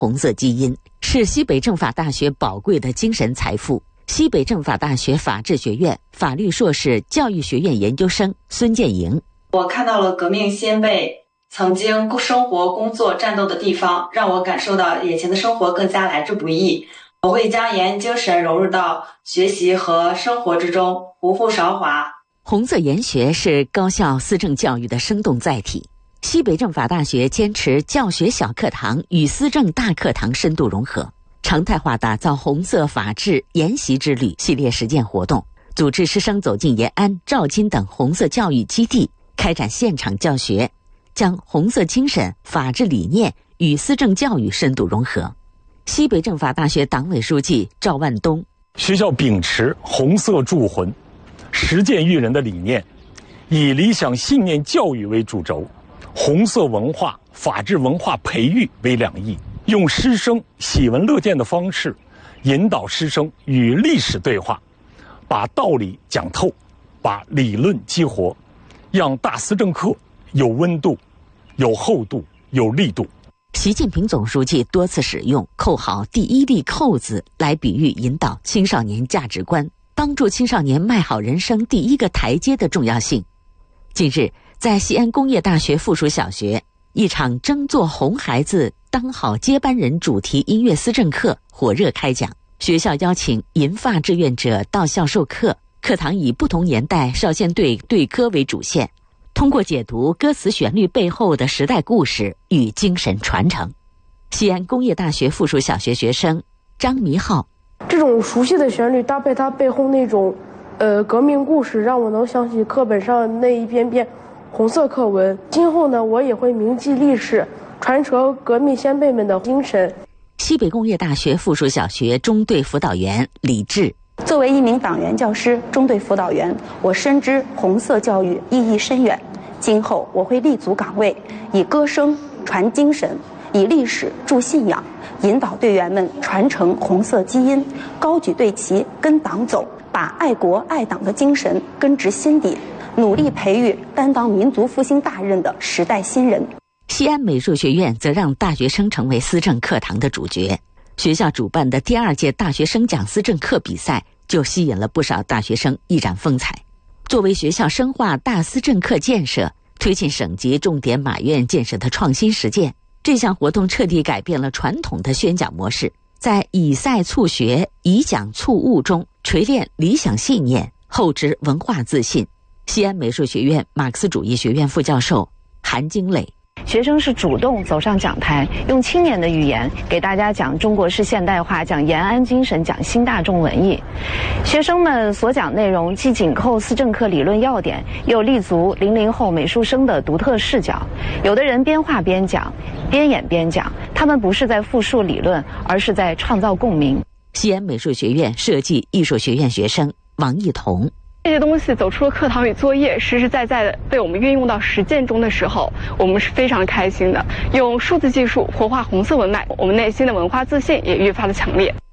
红色基因，是西北政法大学宝贵的精神财富。西北政法大学法治学院法律硕士教育学院研究生孙建莹， 我看到了革命先辈曾经生活、工作、战斗的地方，让我感受到眼前的生活更加来之不易。我会将研精神融入到学习和生活之中，不负韶华。 红色研学是高校思政教育的生动载体。西北政法大学坚持教学小课堂与思政大课堂深度融合，常态化打造红色法治研习之旅系列实践活动，组织师生走进延安、肇金等红色教育基地，开展现场教学，将红色精神、法治理念与思政教育深度融合。西北政法大学党委书记赵万东， 学校秉持红色铸魂、实践育人的理念，以理想信念教育为主轴，红色文化、法治文化培育为两翼，用师生喜闻乐见的方式，引导师生与历史对话，把道理讲透，把理论激活，让大思政课有温度、有厚度、有力度。 习近平总书记多次使用扣好第一粒扣子来比喻引导青少年价值观，帮助青少年迈好人生第一个台阶的重要性。近日，在西安工业大学附属小学，一场争做红孩子当好接班人主题音乐思政课火热开讲，学校邀请银发志愿者到校授课，课堂以不同年代少先队对歌为主线，通过解读歌词旋律背后的时代故事与精神传承。西安工业大学附属小学学生张弥浩， 这种熟悉的旋律搭配它背后那种革命故事，让我能想起课本上那一篇篇红色课文。今后呢，我也会铭记历史，传承革命先辈们的精神。 西北工业大学附属小学中队辅导员李志， 作为一名党员教师、中队辅导员，我深知红色教育意义深远。今后我会立足岗位，以歌声传精神，以历史铸信仰，引导队员们传承红色基因，高举队旗跟党走，把爱国爱党的精神根植心底，努力培育担当民族复兴大任的时代新人。 西安美术学院则让大学生成为思政课堂的主角。学校主办的第2届大学生讲思政课比赛就吸引了不少大学生一展风采。作为学校深化大思政课建设、推进省级重点马院建设的创新实践，这项活动彻底改变了传统的宣讲模式，在以赛促学、以讲促悟中锤炼理想信念，厚植文化自信。西安美术学院马克思主义学院副教授韩金磊， 学生是主动走上讲台，用青年的语言给大家讲中国式现代化，讲延安精神，讲新大众文艺。学生们所讲内容既紧扣思政课理论要点，又立足00后美术生的独特视角。有的人边画边讲，边演边讲，他们不是在复述理论，而是在创造共鸣。 西安美术学院设计艺术学院学生王艺彤， 这些东西走出了课堂与作业，实实在在的被我们运用到实践中的时候，我们是非常开心的。用数字技术活化红色文脉，我们内心的文化自信也愈发的强烈。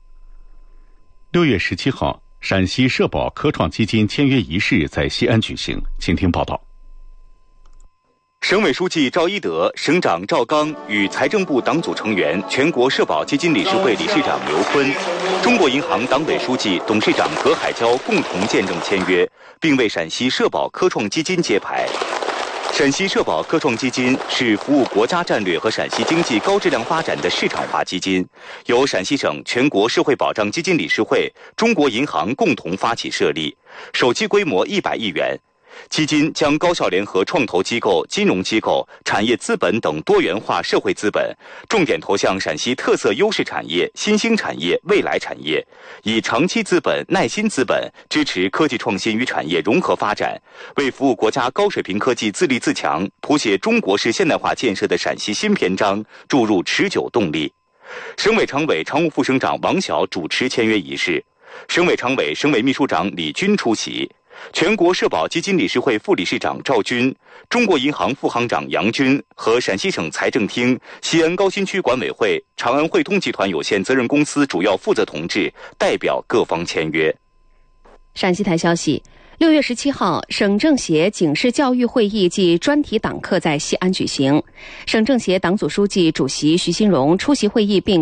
6月17号，陕西社保科创基金签约仪式在西安举行，请听报道。 省委书记赵一德、省长赵刚与财政部党组成员、全国社保基金理事会理事长刘坤、中国银行党委书记、董事长葛海娇共同见证签约，并为陕西社保科创基金揭牌。陕西社保科创基金是服务国家战略和陕西经济高质量发展的市场化基金，由陕西省全国社会保障基金理事会、中国银行共同发起设立，首期规模100亿元。基金将高校联合创投机构、金融机构、产业资本等多元化社会资本，重点投向陕西特色优势产业、新兴产业、未来产业，以长期资本、耐心资本支持科技创新与产业融合发展，为服务国家高水平科技自立自强、谱写中国式现代化建设的陕西新篇章注入持久动力。省委常委、常务副省长王晓主持签约仪式，省委常委、省委秘书长李军出席。全国社保基金理事会副理事长赵军、中国银行副行长杨军和陕西省财政厅、西安高新区管委会、长安汇通集团有限责任公司主要负责同志代表各方签约。 陕西台消息，6月17号，省政协警示教育会议暨专题党课在西安举行，省政协党组书记、主席徐新荣出席会议并